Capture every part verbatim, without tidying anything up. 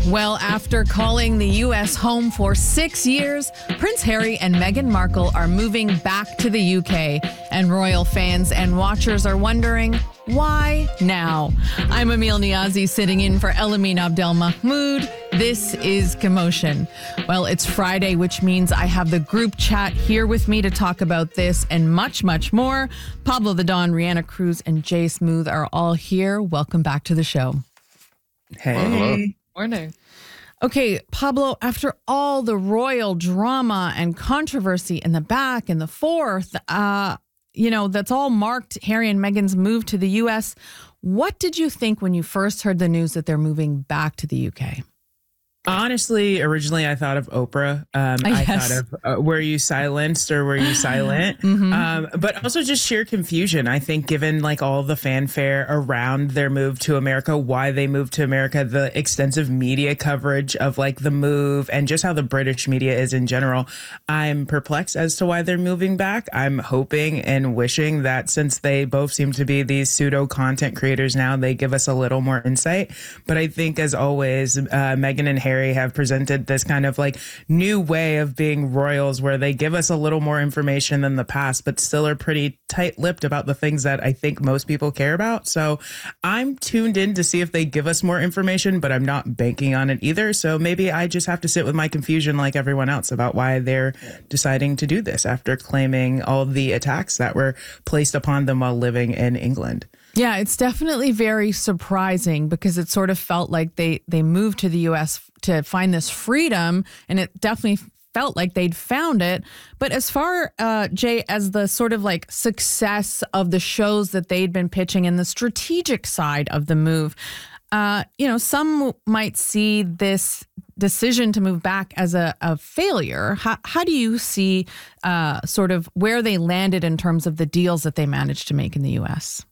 Well, after calling the U S home for six years, Prince Harry and Meghan Markle are moving back to the U K. And royal fans and watchers are wondering, why now? I'm Emil Niazi sitting in for Elamin Abdelmahmoud. This is Commotion. Well, it's Friday, which means I have the group chat here with me to talk about this and much, much more. Pablo the Don, Rihanna Cruz, and Jay Smooth are all here. Welcome back to the show. Hey. Well, hello. Morning. Okay, Pablo, after all the royal drama and controversy in the back and the forth, uh, you know, that's all marked Harry and Meghan's move to the U S. What did you think when you first heard the news that they're moving back to the U K? Honestly, originally I thought of Oprah. Um, I Yes. thought of uh, were you silenced or were you silent? Mhm. um, but also just sheer confusion. I think given like all the fanfare around their move to America, why they moved to America, the extensive media coverage of like the move and just how the British media is in general, I'm perplexed as to why they're moving back. I'm hoping and wishing that since they both seem to be these pseudo content creators now, they give us a little more insight. But I think as always, uh, Meghan and Harry Harry have presented this kind of like new way of being royals where they give us a little more information than the past, but still are pretty tight-lipped about the things that I think most people care about. So I'm tuned in to see if they give us more information, but I'm not banking on it either. So maybe I just have to sit with my confusion like everyone else about why they're deciding to do this after claiming all the attacks that were placed upon them while living in England. Yeah, it's definitely very surprising because it sort of felt like they, they moved to the U S to find this freedom, and it definitely felt like they'd found it. But as far, uh, Jay, as the sort of like success of the shows that they'd been pitching and the strategic side of the move, uh, you know, some might see this decision to move back as a, a failure. How, how do you see uh, sort of where they landed in terms of the deals that they managed to make in the U S?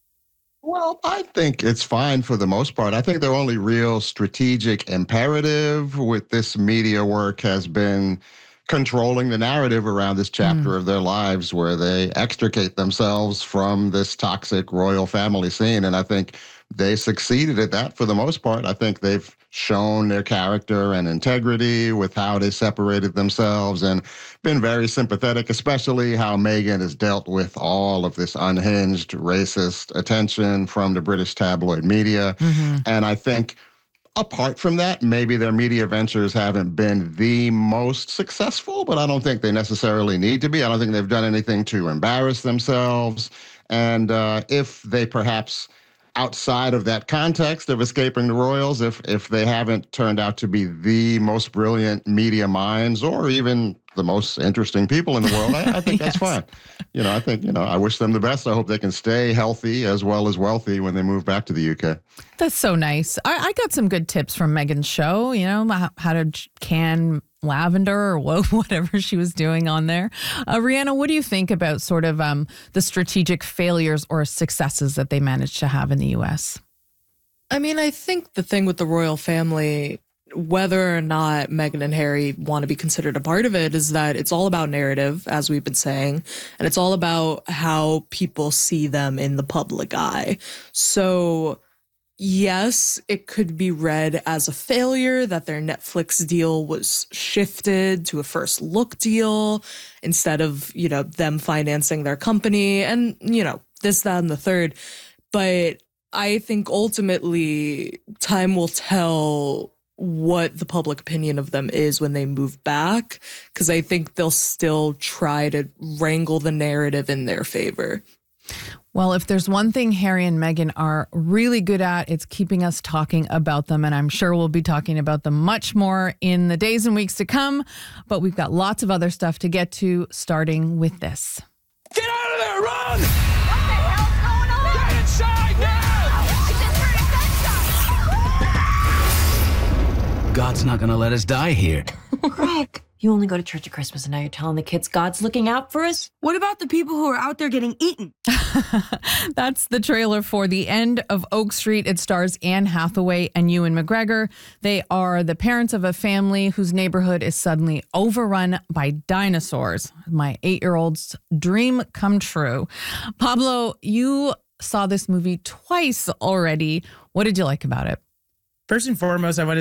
Well, I think it's fine for the most part. I think their only real strategic imperative with this media work has been controlling the narrative around this chapter mm. of their lives where they extricate themselves from this toxic royal family scene. And I think they succeeded at that for the most part. I think they've shown their character and integrity with how they separated themselves and been very sympathetic, especially how Meghan has dealt with all of this unhinged racist attention from the British tabloid media. Mm-hmm. And I think apart from that, maybe their media ventures haven't been the most successful, but I don't think they necessarily need to be. I don't think they've done anything to embarrass themselves. And uh, if they perhaps outside of that context of escaping the royals, if if they haven't turned out to be the most brilliant media minds or even the most interesting people in the world, I, I think yes. that's fine. You know, I think, you know, I wish them the best. I hope they can stay healthy as well as wealthy when they move back to the U K. That's so nice. I, I got some good tips from Meghan's show, you know, how, how to can lavender or whatever she was doing on there. Uh, Rihanna, what do you think about sort of um, the strategic failures or successes that they managed to have in the U S? I mean, I think the thing with the royal family, whether or not Meghan and Harry want to be considered a part of it, is that it's all about narrative, as we've been saying, and it's all about how people see them in the public eye. So yes, it could be read as a failure that their Netflix deal was shifted to a first look deal instead of, you know, them financing their company and, you know, this, that, and the third. But I think ultimately time will tell what the public opinion of them is when they move back, because I think they'll still try to wrangle the narrative in their favor. Well, if there's one thing Harry and Meghan are really good at, it's keeping us talking about them. And I'm sure we'll be talking about them much more in the days and weeks to come. But we've got lots of other stuff to get to, starting with this. Get out of there! Run! What the hell's going on? Get inside now! I just heard a gunshot! God's not going to let us die here. Greg, you only go to church at Christmas and now you're telling the kids God's looking out for us? What about the people who are out there getting eaten? That's the trailer for The End of Oak Street. It stars Anne Hathaway and Ewan McGregor. They are the parents of a family whose neighborhood is suddenly overrun by dinosaurs. My eight-year-old's dream come true. Pablo, you saw this movie twice already. What did you like about it? First and foremost, I want to